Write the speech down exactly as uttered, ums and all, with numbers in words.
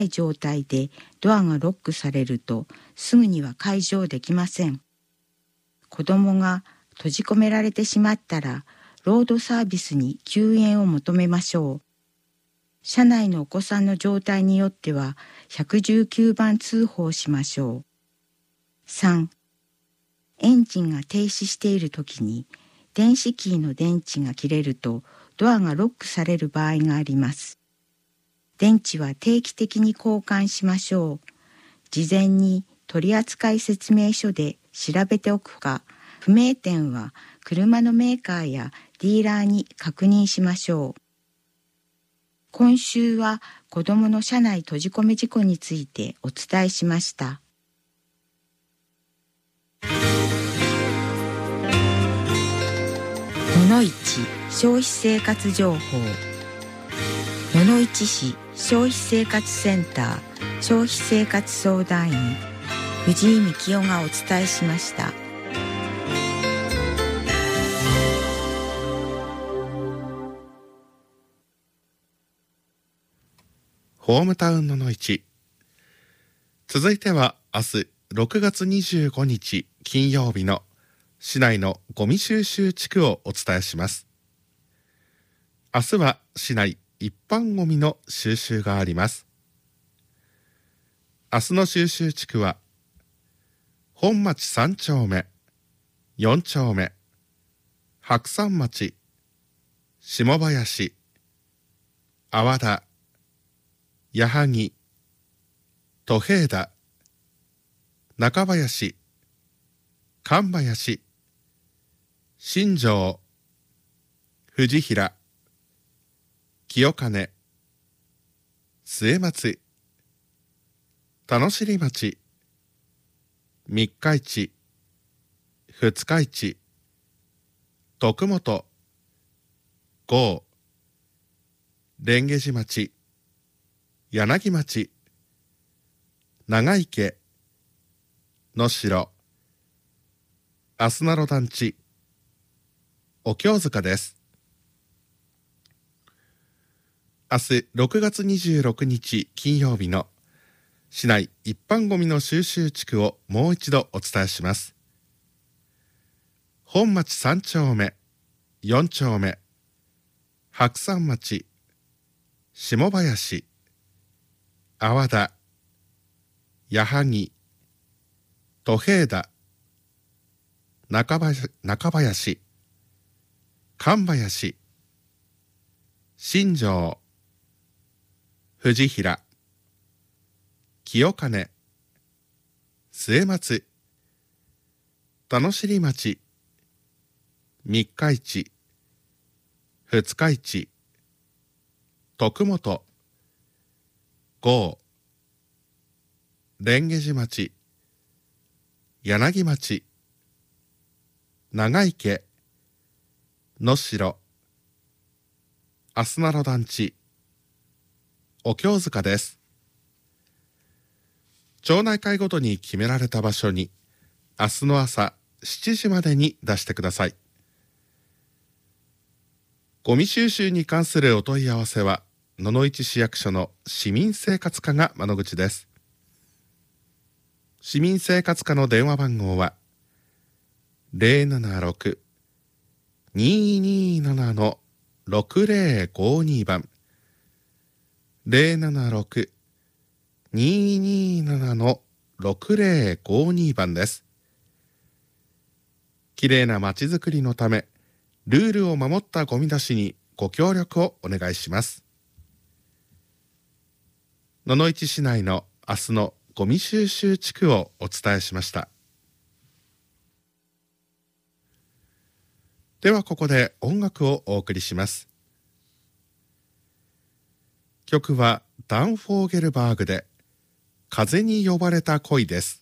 状態でドアがロックされるとすぐには解錠できません。子供が閉じ込められてしまったら、ロードサービスに救援を求めましょう。車内のお子さんの状態によってはひゃくじゅうきゅうばん通報しましょう。さん、エンジンが停止しているときに電子キーの電池が切れるとドアがロックされる場合があります。電池は定期的に交換しましょう。事前に取扱説明書で調べておくか、不明点は車のメーカーやディーラーに確認しましょう。今週は子どもの車内閉じ込め事故についてお伝えしました。野々市消費生活情報。野々市市消費生活センター消費生活相談員藤井幹夫がお伝えしました。 ホームタウン野々市。続いては明日ろくがつにじゅうごにち金曜日の市内のゴミ収集地区をお伝えします。明日は市内一般ゴミの収集があります。明日の収集地区は本町さんちょうめ、よんちょうめ、白山町、下林、阿波田、矢作、戸平田、中林、神林、新庄、藤平、清金、末松、田野尻町、三日市、二日市、徳本、郷、蓮華寺町、柳町、長池、能代、あすなろ団地、お経塚です。明日ろくがつにじゅうろくにち金曜日の市内一般ゴミの収集地区をもう一度お伝えします。本町さんちょうめ、よんちょうめ、白山町、下林、阿波田、矢作、戸平田、中林、中林、神林、新庄、藤平、清金、末松、田野尻町、三日市、二日市、徳本、郷、蓮華寺町、柳町、長池、能代、あすなろ団地、お経塚です。町内会ごとに決められた場所に明日の朝しちじまでに出してください。ゴミ収集に関するお問い合わせは野々市市役所の市民生活課が窓口です。市民生活課の電話番号は ゼロななろく にーにーなな ろくぜろごに 番ゼロななろく にーにーなな ろくぜろごに 番です。きれいなまちづくりのため、ルールを守ったゴミ出しにご協力をお願いします。野々市市内の明日のゴミ収集地区をお伝えしました。ではここで音楽をお送りします。曲はダン・フォーゲルバーグで風に呼ばれた恋です。